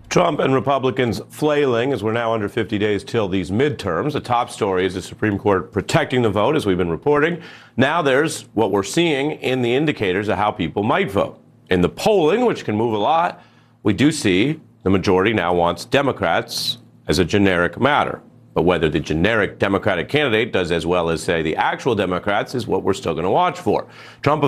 Trump and Republicans flailing as we're now under 50 days till these midterms. The top story is the Supreme Court protecting the vote, as we've been reporting. Now there's what we're seeing in the indicators of how people might vote. In the polling, which can move a lot, we do see the majority now wants Democrats as a generic matter. But whether the generic Democratic candidate does as well as, say, the actual Democrats is what we're still going to watch for. Trump